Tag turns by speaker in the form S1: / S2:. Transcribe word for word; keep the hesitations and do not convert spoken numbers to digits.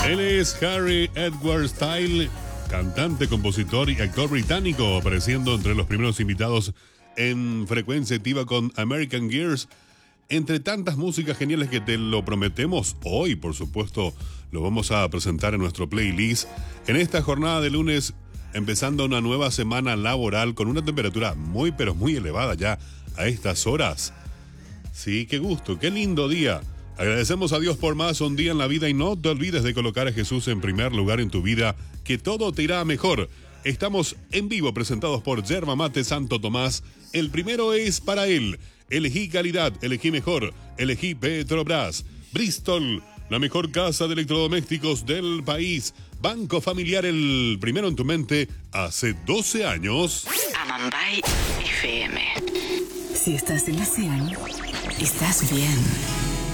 S1: Él es Harry Edward Styles, cantante, compositor y actor británico, apareciendo entre los primeros invitados en Frecuencia Activa con American Girls. Entre tantas músicas geniales que te lo prometemos, hoy, por supuesto, lo vamos a presentar en nuestro playlist. En esta jornada de lunes, empezando una nueva semana laboral con una temperatura muy, pero muy elevada ya a estas horas. Sí, qué gusto, qué lindo día. Agradecemos a Dios por más un día en la vida y no te olvides de colocar a Jesús en primer lugar en tu vida, que todo te irá mejor. Estamos en vivo presentados por Yerba Mate Santo Tomás. El primero es para él. Elegí calidad, elegí mejor, elegí Petrobras. Bristol, la mejor casa de electrodomésticos del país. Banco Familiar, el primero en tu mente, hace doce años.
S2: Amambay F M.
S3: Si estás en la cien, estás bien.